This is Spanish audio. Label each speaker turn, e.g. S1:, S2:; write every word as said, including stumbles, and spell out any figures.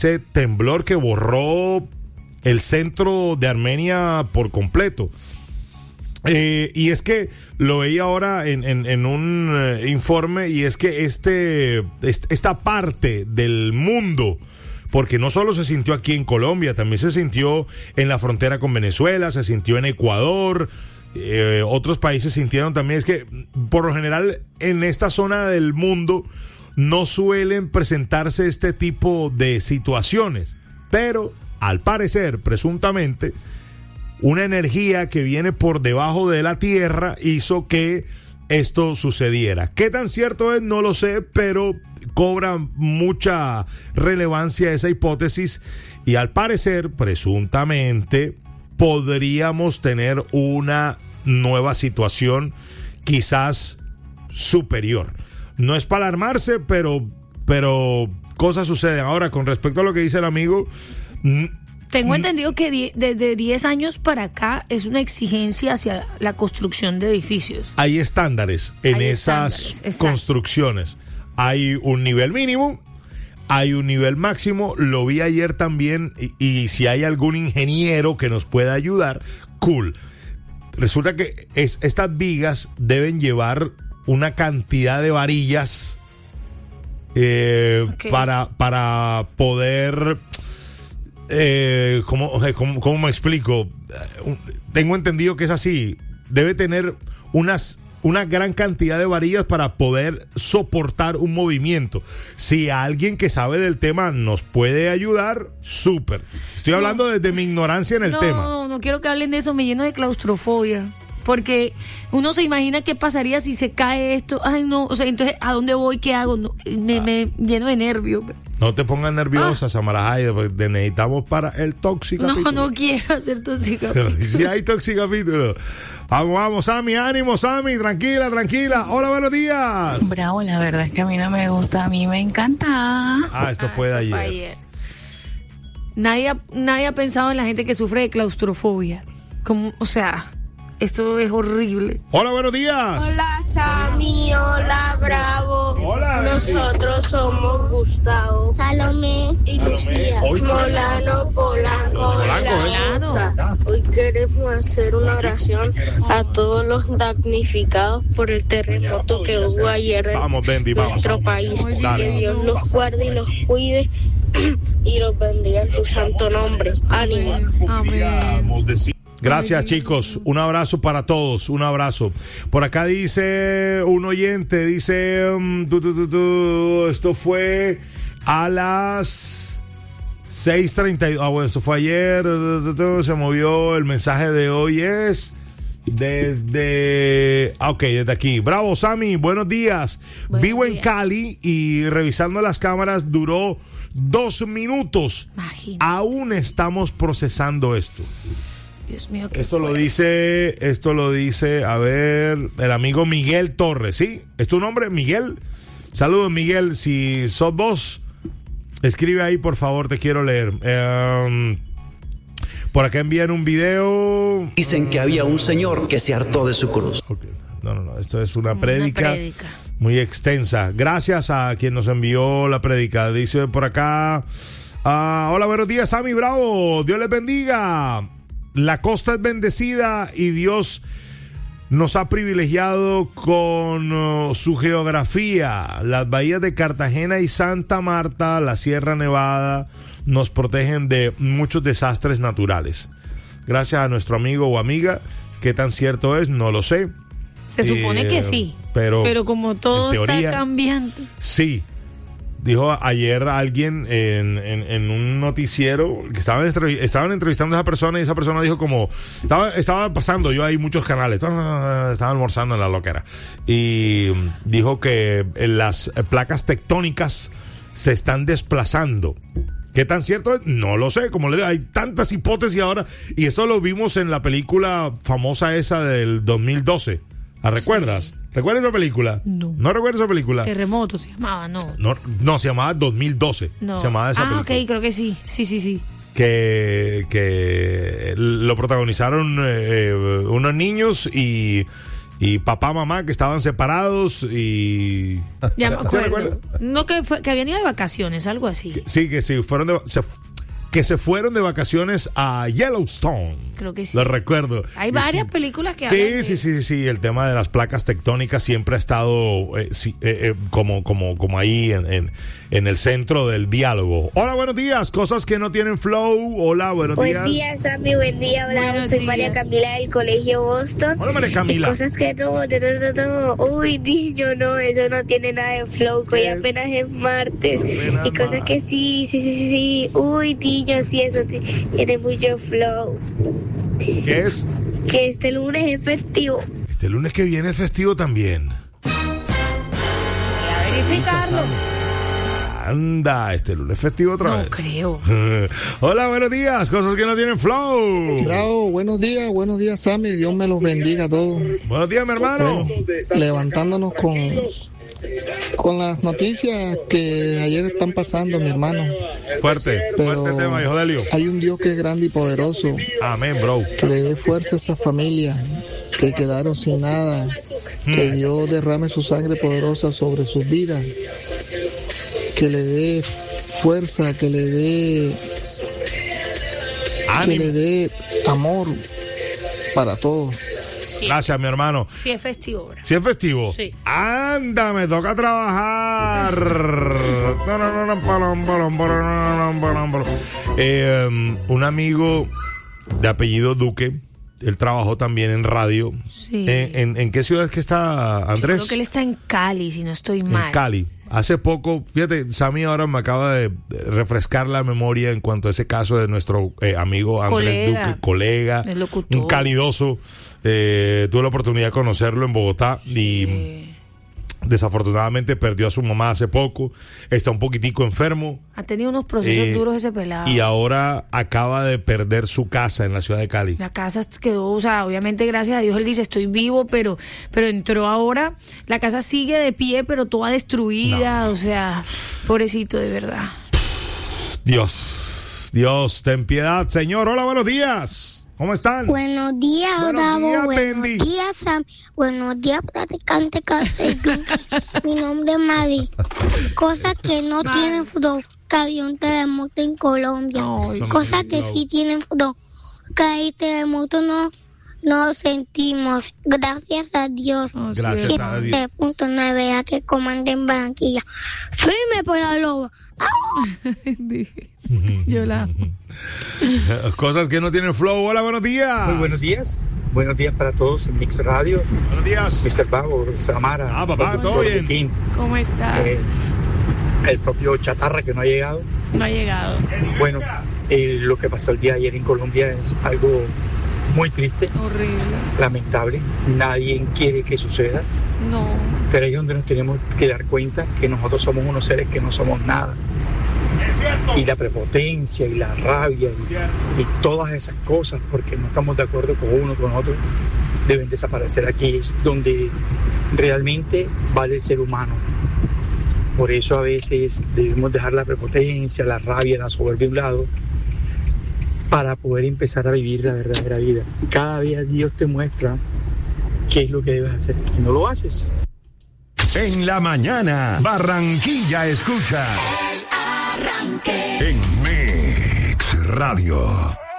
S1: ese temblor que borró el centro de Armenia por completo. Eh, y es que lo veía ahora en, en, en un eh, informe, y es que este, este esta parte del mundo, porque no solo se sintió aquí en Colombia, también se sintió en la frontera con Venezuela, se sintió en Ecuador, eh, otros países sintieron también. Es que por lo general en esta zona del mundo no suelen presentarse este tipo de situaciones, pero al parecer, presuntamente, una energía que viene por debajo de la tierra hizo que esto sucediera. ¿Qué tan cierto es? No lo sé, pero cobra mucha relevancia esa hipótesis, y al parecer, presuntamente, podríamos tener una nueva situación, quizás superior. No es para alarmarse, pero, pero cosas suceden. Ahora, con respecto a lo que dice el amigo,
S2: tengo entendido que die, desde diez años para acá es una exigencia hacia la construcción de edificios.
S1: Hay estándares en
S2: hay
S1: esas
S2: estándares,
S1: construcciones. Hay un nivel mínimo, hay un nivel máximo. Lo vi ayer también, y, y si hay algún ingeniero que nos pueda ayudar, cool. Resulta que es, estas vigas deben llevar una cantidad de varillas eh, okay. para, para poder... Eh, ¿cómo, cómo, ¿Cómo me explico? Tengo entendido que es así. Debe tener unas, una gran cantidad de varillas para poder soportar un movimiento. Si alguien que sabe del tema nos puede ayudar, súper. Estoy hablando no, desde mi ignorancia en el
S2: no,
S1: tema.
S2: No, no quiero que hablen de eso, me lleno de claustrofobia. Porque uno se imagina qué pasaría si se cae esto. Ay, no, o sea, entonces, ¿a dónde voy? ¿Qué hago? No, me, ah. me lleno de nervios.
S1: No te pongas nerviosa, ah. Samara Jaide, porque necesitamos para el toxicapítulo.
S2: No, no quiero hacer toxicapítulo.
S1: Si hay toxicapítulo. Vamos, vamos, Sammy, ánimo, Sammy, tranquila, tranquila. Hola, buenos días.
S3: Bravo, la verdad es que a mí no me gusta, a mí me encanta.
S1: Ah, esto
S2: ah,
S1: fue de
S2: ayer.
S1: ayer.
S2: ayer. Nadie, ha, nadie ha pensado en la gente que sufre de claustrofobia. Como, o sea... Esto es horrible.
S1: Hola, buenos días.
S4: Hola, Sammy. Hola, Bravo.
S1: Hola.
S4: Nosotros somos Gustavo, Salomé y Lucía. Molano, Polanco, Polanco. Hoy queremos hacer una oración a todos los damnificados por el terremoto que hubo ayer en
S1: vamos, Bendy,
S4: nuestro
S1: vamos.
S4: país.
S1: Dale.
S4: Que Dios los guarde y los cuide y los bendiga en su santo nombre. Ánimo.
S2: Amén.
S1: Gracias, chicos. Un abrazo para todos. Un abrazo. Por acá dice un oyente, dice, um, tu, tu, tu, tu, esto fue a las seis treinta y dos. Ah, bueno, esto fue ayer. Tu, tu, tu, se movió. El mensaje de hoy es desde... Ah, ok, desde aquí. Bravo, Sammy. Buenos días. Buenos Vivo días. En Cali y revisando las cámaras duró dos minutos.
S2: Imagínate.
S1: Aún estamos procesando esto.
S2: Dios mío, ¿qué
S1: esto
S2: fue?
S1: lo dice, esto lo dice, a ver, el amigo Miguel Torres, ¿sí? ¿Es tu nombre, Miguel? Saludos, Miguel, si sos vos, escribe ahí, por favor, te quiero leer. Eh, por acá envían un video.
S5: Dicen que había un señor que se hartó de su cruz.
S1: Okay. No, no, no, esto es una,
S2: una
S1: prédica,
S2: prédica
S1: muy extensa. Gracias a quien nos envió la prédica. Dice por acá, uh, hola, buenos días, Sammy Bravo, Dios les bendiga. La costa es bendecida y Dios nos ha privilegiado con uh, su geografía. Las bahías de Cartagena y Santa Marta, la Sierra Nevada, nos protegen de muchos desastres naturales. Gracias a nuestro amigo o amiga. ¿Qué tan cierto es? No lo sé.
S2: Se supone eh, que sí. Pero, pero como todo teoría, está cambiando.
S1: Sí. Dijo ayer alguien en, en, en un noticiero que estaban, estaban entrevistando a esa persona y esa persona dijo como estaba, estaba pasando, yo hay muchos canales, estaba almorzando en la loquera y dijo que las placas tectónicas se están desplazando. ¿Qué tan cierto es? No lo sé, como le digo, hay tantas hipótesis ahora y esto lo vimos en la película famosa esa del dos mil doce. ¿La recuerdas? Sí. ¿Recuerdas esa película?
S2: No.
S1: ¿No recuerdas esa película?
S2: Terremoto se llamaba, no.
S1: No, no se llamaba dos mil doce.
S2: No.
S1: Se llamaba esa
S2: ah,
S1: película.
S2: ok, creo que sí. Sí, sí, sí.
S1: Que, que lo protagonizaron eh, unos niños y, y papá, mamá que estaban separados y...
S2: Ya me acuerdo. No, que, fue, que habían ido de vacaciones, algo así.
S1: Sí, que sí, fueron de... Se, que se fueron de vacaciones a Yellowstone.
S2: Creo que sí.
S1: Lo recuerdo.
S2: Hay varias películas que
S1: sí,
S2: hablan de
S1: sí, sí, sí, sí. El tema de las placas tectónicas siempre ha estado eh, sí, eh, eh, como, como, como ahí en, en, en el centro del diálogo. Hola, buenos días. Cosas que no tienen flow. Hola, buenos
S4: buen
S1: días.
S4: Buen día, Sammy. Buen día. Hola,
S2: Buenos
S4: soy
S2: días.
S4: María Camila del Colegio Boston.
S1: Hola, María Camila.
S4: Y cosas que no, no, no, no, no. Uy, niño, no, eso no tiene nada de flow. Que hoy apenas es martes.
S1: Apenas
S4: Y cosas
S1: más.
S4: que sí, sí, sí, sí, sí. Uy, niño, sí, eso t- tiene mucho flow.
S1: ¿Qué es?
S4: Que este lunes es festivo.
S1: Este lunes que viene es festivo también.
S2: Voy a verificarlo.
S1: Anda, este lunes es festivo otra
S2: No
S1: vez.
S2: creo.
S1: Hola, buenos días. Cosas que no tienen flow.
S6: Bravo, buenos días, buenos días, Sammy. Dios me los bendiga a todos.
S1: Buenos días, mi hermano.
S6: Bueno, levantándonos con, con las noticias que ayer están pasando, mi hermano.
S1: Fuerte,
S6: Pero
S1: fuerte tema, hijo de Elio.
S6: hay un Dios que es grande y poderoso,
S1: Amén, bro.
S6: que le dé fuerza a esa familia que quedaron sin nada, que Dios derrame su sangre poderosa sobre sus vidas, que le dé fuerza, que le dé que
S1: Ánimo.
S6: le dé amor para todos.
S2: Sí,
S1: Gracias, mi hermano.
S2: sí es festivo ahora.
S1: ¿Sí es festivo?
S2: Sí.
S1: Anda, me toca trabajar. Eh, um, un amigo de apellido Duque, él trabajó también en radio.
S2: Sí.
S1: ¿En, en, en qué ciudad es que está Andrés?
S2: Creo que él está en Cali, si no estoy mal.
S1: En Cali. Hace poco, fíjate, Sammy ahora me acaba de refrescar la memoria en cuanto a ese caso de nuestro eh, amigo Andrés
S2: Colega.
S1: Duque, colega,
S2: El locutor.
S1: un calidoso. Eh, tuve la oportunidad de conocerlo en Bogotá y
S2: Eh,
S1: desafortunadamente perdió a su mamá hace poco. Está un poquitico enfermo
S2: ha tenido unos procesos
S1: Eh,
S2: duros ese pelado.
S1: y ahora acaba de perder su casa en la ciudad de Cali.
S2: La casa quedó, o sea, obviamente gracias a Dios él dice estoy vivo, pero pero entró ahora, la casa sigue de pie, pero toda destruida, o sea, pobrecito de verdad.
S1: Dios, Dios, ten piedad, Señor. Hola, buenos días. ¿Cómo están?
S7: Buenos días,
S1: Buenos
S7: Bravo.
S1: días,
S7: Buenos
S1: Bendy.
S7: días, Sam. Buenos días, practicante Caseyun. Mi nombre es Mari. Cosas que no
S2: Mari.
S7: tienen flow. Que había un terremoto en Colombia.
S2: Ay,
S7: Cosas que sí tienen flow. Que hay terremoto no, no lo sentimos. Gracias a Dios.
S2: Oh,
S1: Gracias
S2: sí,
S1: a Dios.
S7: siete punto nueve a que comanda en Barranquilla. Firme por la loba.
S2: dije. Yo la
S1: Cosas que no tienen flow. Hola, buenos días.
S8: Muy buenos días. Buenos días para todos en Mix Radio.
S1: Buenos días.
S8: mister Babo, Samara.
S1: Ah, papá, todo bien.
S8: King,
S2: ¿Cómo estás?
S8: eh, el propio Chatarra que no ha llegado.
S2: No ha llegado.
S8: Bueno, eh, lo que pasó el día de ayer en Colombia es algo muy triste,
S2: Horrible.
S8: lamentable. Nadie quiere que suceda,
S2: No.
S8: pero ahí es donde nos tenemos que dar cuenta que nosotros somos unos seres que no somos nada.
S1: Es cierto.
S8: Y la prepotencia y la rabia y, y todas esas cosas, porque no estamos de acuerdo con uno, con otro, deben desaparecer. Aquí es donde realmente vale el ser humano. Por eso a veces debemos dejar la prepotencia, la rabia, la soberbia a un lado, para poder empezar a vivir la verdadera vida. Cada día Dios te muestra qué es lo que debes hacer y no lo haces.
S9: En la mañana, Barranquilla escucha. En Mix Radio.